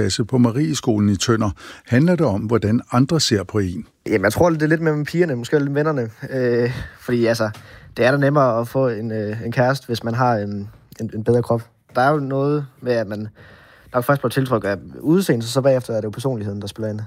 klasse på Marieskolen i Tønder handler det om, hvordan andre ser på en. Jamen, jeg tror, det er lidt med pigerne, måske lidt vennerne. Fordi altså, det er da nemmere at få en kæreste, hvis man har en bedre krop. Der er jo noget med, at man nok først bliver tiltryk af udseende, så bagefter er det jo personligheden, der spiller ind.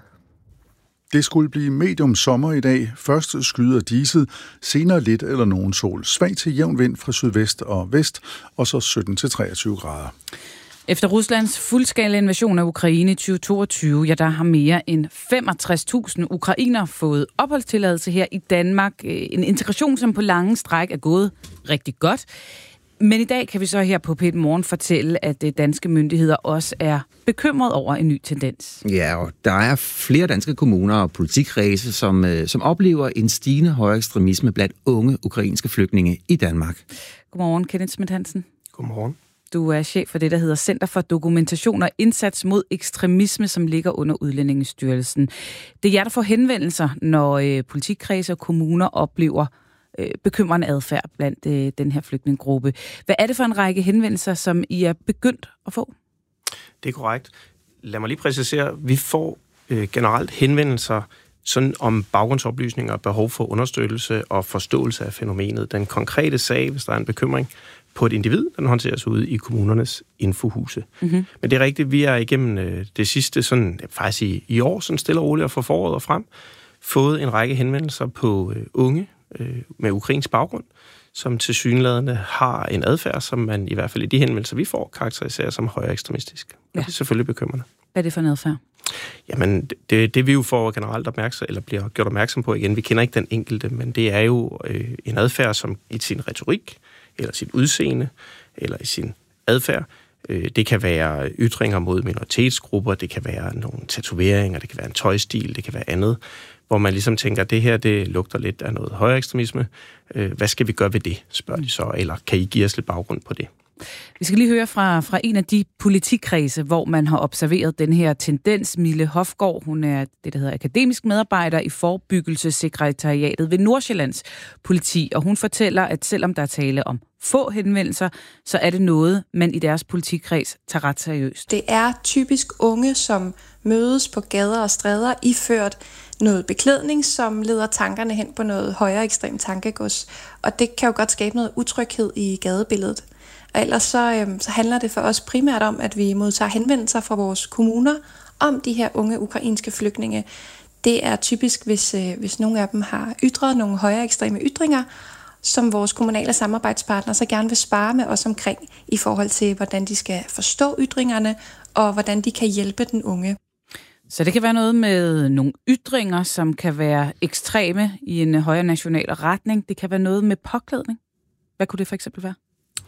Det skulle blive medium sommer i dag. Først skyder diset, senere lidt eller nogen sol. Svag til jævn vind fra sydvest og vest, og så 17-23 grader. Efter Ruslands fuldskala invasion af Ukraine i 2022, ja, der har mere end 65.000 ukrainere fået opholdstilladelse her i Danmark. En integration, som på lange stræk er gået rigtig godt. Men i dag kan vi så her på P1 Morgen fortælle, at danske myndigheder også er bekymret over en ny tendens. Ja, og der er flere danske kommuner og politikkredse, som oplever en stigende højere ekstremisme blandt unge ukrainske flygtninge i Danmark. Godmorgen, Kenneth Schmidt Hansen. Godmorgen. Du er chef for det, der hedder Center for Dokumentation og Indsats mod Ekstremisme, som ligger under Udlændingestyrelsen. Det er jer, der får henvendelser, når politikkredse og kommuner oplever bekymrende adfærd blandt den her flygtninggruppe. Hvad er det for en række henvendelser, som I er begyndt at få? Det er korrekt. Lad mig lige præcisere. Vi får generelt henvendelser sådan om baggrundsoplysninger og behov for understøttelse og forståelse af fænomenet. Den konkrete sag, hvis der er en bekymring på et individ, den håndteres ude i kommunernes infohuse. Mm-hmm. Men det er rigtigt, vi er igennem det sidste, sådan, faktisk i år, sådan stille og roligt og fra foråret og frem, fået en række henvendelser på unge med ukrainsk baggrund, som tilsyneladende har en adfærd, som man i hvert fald i de henvendelser, vi får, karakteriserer som højere ekstremistisk. Ja. Det er selvfølgelig bekymrende. Hvad er det for en adfærd? Jamen, det vi jo får generelt bliver gjort opmærksom på igen, vi kender ikke den enkelte, men det er jo en adfærd, som i sin retorik, eller sit udseende, eller i sin adfærd, det kan være ytringer mod minoritetsgrupper, det kan være nogle tatoveringer, det kan være en tøjstil, det kan være andet, hvor man ligesom tænker, at det her, det lugter lidt af noget højere ekstremisme. Hvad skal vi gøre ved det, spørger de så, eller kan I give os lidt baggrund på det? Vi skal lige høre fra en af de politikkredse, hvor man har observeret den her tendens. Mille Hofgaard, hun er det, der hedder akademisk medarbejder i forebyggelsessekretariatet ved Nordsjællands politi, og hun fortæller, at selvom der er tale om få henvendelser, så er det noget, man i deres politikreds tager ret seriøst. Det er typisk unge, som mødes på gader og stræder, iført noget beklædning, som leder tankerne hen på noget højere ekstremt tankegods. Og det kan jo godt skabe noget utryghed i gadebilledet. Og ellers så handler det for os primært om, at vi modtager henvendelser fra vores kommuner om de her unge ukrainske flygtninge. Det er typisk, hvis nogle af dem har ytret nogle højere ekstreme ytringer, som vores kommunale samarbejdspartnere så gerne vil spare med os omkring i forhold til, hvordan de skal forstå ytringerne og hvordan de kan hjælpe den unge. Så det kan være noget med nogle ytringer, som kan være ekstreme i en højere national retning. Det kan være noget med påklædning. Hvad kunne det for eksempel være?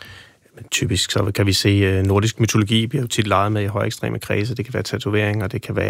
Men typisk så kan vi se, nordisk mytologi bliver jo tit leget med i højere ekstreme kredse. Det kan være tatoveringer, det kan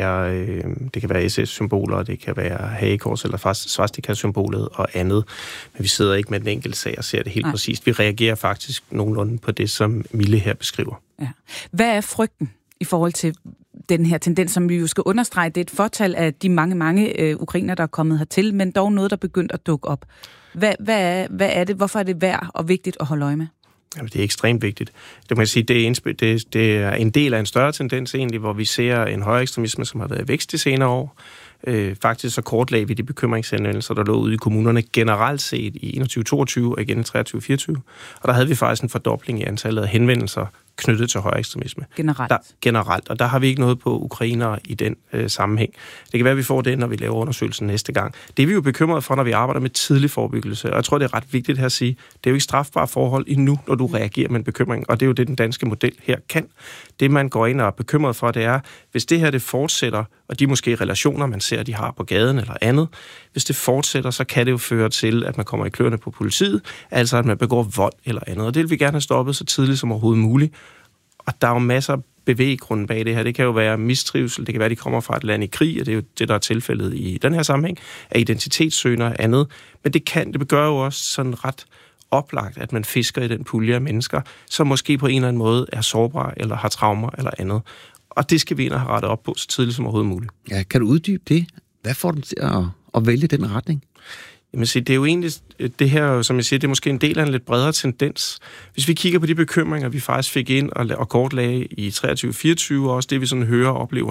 være SS-symboler, det kan være hagekors eller svastika-symbolet og andet. Men vi sidder ikke med den enkelte sag og ser det helt præcist. Vi reagerer faktisk nogenlunde på det, som Mille her beskriver. Ja. Hvad er frygten i forhold til den her tendens, som vi jo skal understrege? Det er et fortal af de mange ukrainer, der er kommet hertil, men dog noget, der er begyndt at dukke op. Hvad er det? Hvorfor er det værd og vigtigt at holde øje med? Jamen, det er ekstremt vigtigt. Det må jeg sige, det er en del af en større tendens egentlig, hvor vi ser en højere ekstremisme, som har været i vækst de senere år. Faktisk så kortlagde vi de bekymringshenvendelser, der lå ude i kommunerne generelt set i 21-22 og igen i 23-24. Og der havde vi faktisk en fordobling i antallet af henvendelser knyttet til højere ekstremisme. Generelt. Og der har vi ikke noget på ukrainere i den sammenhæng. Det kan være, at vi får det, når vi laver undersøgelsen næste gang. Det er vi jo bekymret for, når vi arbejder med tidlig forebyggelse. Og jeg tror, det er ret vigtigt her at sige, det er jo ikke strafbare forhold endnu, når du reagerer med en bekymring. Og det er jo det, den danske model her kan. Det, man går ind og er bekymret for, det er, hvis det her det fortsætter, og de måske relationer, man ser, de har på gaden eller andet, hvis det fortsætter, så kan det jo føre til, at man kommer i kløerne på politiet, altså at man begår vold eller andet. Og det vil vi gerne have stoppet så tidligt som overhovedet muligt. Og der er jo masser af bevæggrunden bag det her. Det kan jo være mistrivsel, det kan være, at de kommer fra et land i krig, og det er jo det, der er tilfældet i den her sammenhæng, af identitetssøgner og andet. Men det gør jo også sådan ret oplagt, at man fisker i den pulje af mennesker, som måske på en eller anden måde er sårbare, eller har traumer eller andet. Og det skal vi ind og have rettet op på så tidligt som overhovedet muligt. Ja, kan du uddybe det? Hvad får dem til at vælge den retning? Jamen, det er jo egentlig, det her, som jeg siger, det er måske en del af en lidt bredere tendens. Hvis vi kigger på de bekymringer, vi faktisk fik ind og kortlagde i 23-24, og også det, vi sådan hører og oplever